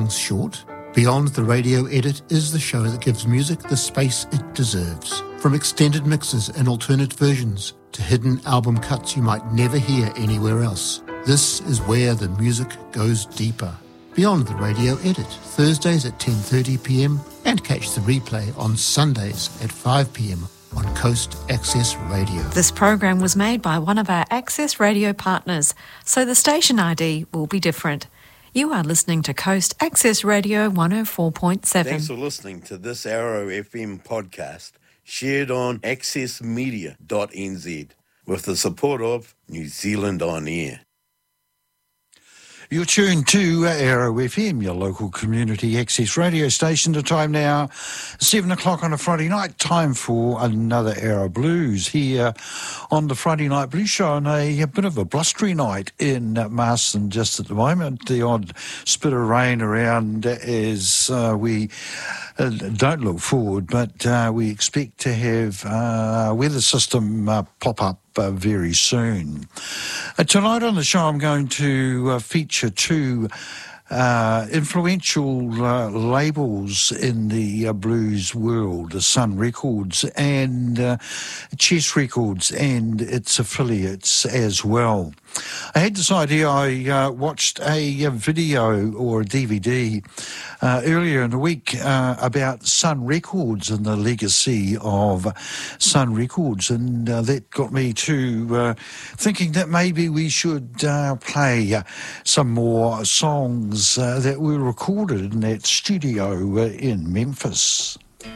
songs short? Beyond the Radio Edit is the show that gives music the space it deserves. From extended mixes and alternate versions to hidden album cuts you might never hear anywhere else, this is where the music goes deeper. Beyond the Radio Edit, Thursdays at 10:30pm, and catch the replay on Sundays at 5pm on Coast Access Radio. This program was made by one of our Access Radio partners, so the station ID will be different. You are listening to Coast Access Radio 104.7. Thanks for listening to this Arrow FM podcast shared on accessmedia.nz with the support of New Zealand On Air. You're tuned to Arrow FM, your local community access radio station. The time now, 7 o'clock on a Friday night. Time for another Arrow Blues here on the Friday Night Blues Show on a bit of a blustery night in Marsden just at the moment. The odd spit of rain around as we don't look forward, but we expect to have a weather system pop up very soon. Tonight on the show I'm going to feature two influential labels in the blues world, the Sun Records and Chess Records and its affiliates as well. I had this idea. I watched a video or a DVD earlier in the week about Sun Records and the legacy of Sun Records, and that got me to thinking that maybe we should play some more songs that were recorded in that studio in Memphis.